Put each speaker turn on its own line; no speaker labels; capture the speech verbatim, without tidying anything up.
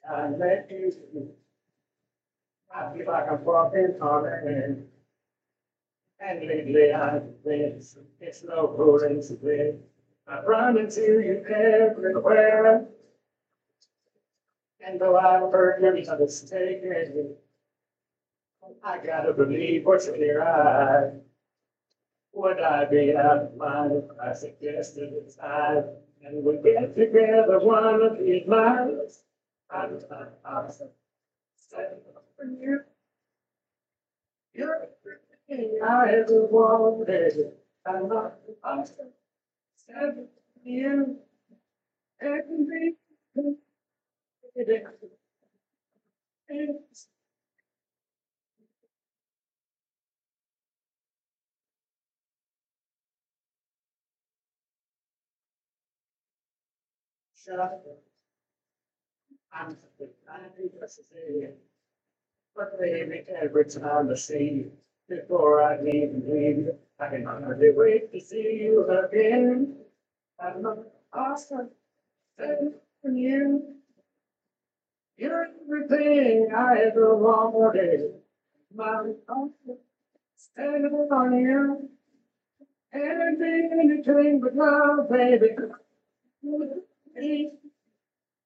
I met you. I feel like I'm walking on air. And lately I've been, it's no coincidence. I run into you everywhere. And though I've heard many mistaken, I gotta believe what's in your eye. Would I be out of mind if I suggested it's time and we get together one of these nights? I'm awesome. For you, you're everything I ever wanted. I'm not awesome. For you, everything. Shut up. I'm just saying. But baby, every time I see you, before I even leave, I can hardly wait to see you again. I'm not awesome for you. You're everything I ever wanted. My awesome standing on you. Anything in between but love, baby.